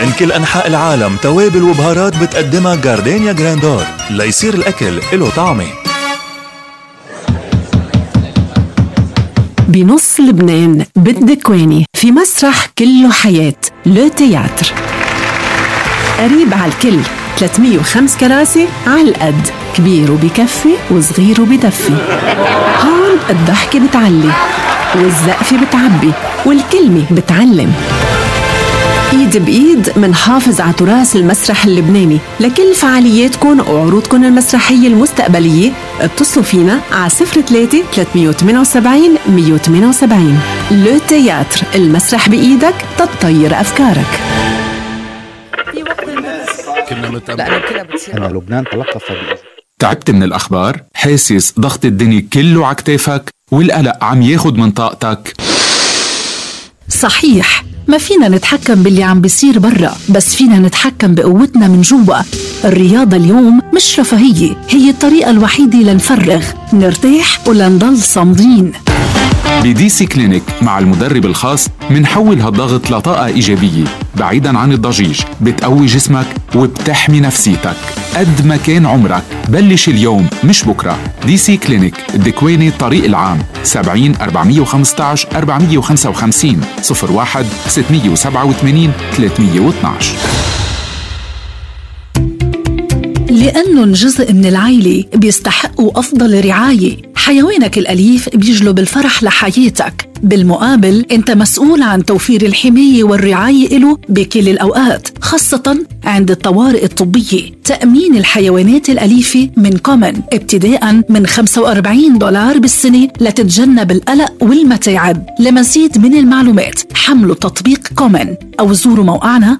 من كل أنحاء العالم توابل وبهارات بتقدمها جاردينيا جراندور ليصير الأكل له طعمة. بنص لبنان بالدكواني في مسرح كله حياة لو تياتر، قريب على الكل، 305 كراسي على القد، كبير وبكفي وصغير وبدفي. هون الضحكة بتعلي والزقفة بتعبي والكلمة بتعلم. ايد بايد منحافظ على تراث المسرح اللبناني. لكل فعالياتكم وعروضكم المسرحية المستقبلية اتصلوا فينا على 03 378 178. لو تياتر، المسرح بإيدك تطير أفكارك. أن لبنان تلقف. تعبت من الأخبار؟ حاسس ضغط الدنيا كله على كتافك والقلق عم ياخد من طاقتك؟ صحيح، ما فينا نتحكم باللي عم بيصير برا، بس فينا نتحكم بقوتنا من جوا. الرياضة اليوم مش رفاهية، هي الطريقة الوحيدة لنفرغ، نرتاح ولنضل صامدين. بدي سي كلينيك مع المدرب الخاص منحول هالضغط لطاقة إيجابية بعيداً عن الضجيج، بتقوي جسمك وبتحمي نفسيتك. قد ما كان عمرك بلش اليوم مش بكرة. دي سي كلينيك، الدكواني، الطريق العام، 70 415 455 01 687 312. لأنهم جزء من العائلة بيستحقوا أفضل رعاية. حيوانك الأليف بيجلب الفرح لحياتك، بالمقابل أنت مسؤول عن توفير الحماية والرعاية له بكل الأوقات، خاصة عند الطوارئ الطبية. تأمين الحيوانات الأليفة من كومن ابتداء من $45 بالسنة لتتجنب القلق والمتاعب. لمزيد من المعلومات حملوا تطبيق كومن أو زوروا موقعنا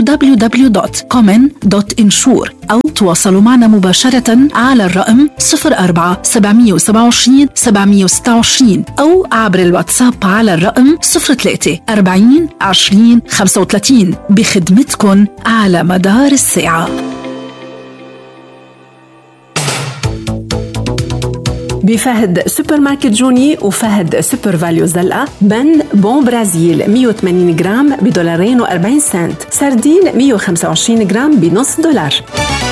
www.common.insure أو تواصلوا معنا مباشرة على الرقم 04 727 726 أو عبر الواتساب على الرقم 03 40 20 35 بخدمتكن على مدار الساعة. بفهد سوبر ماركت جوني وفهد سوبر فاليو زلقة بن بون برازيل 180 جرام $2.40، سردين 125 جرام $1.50.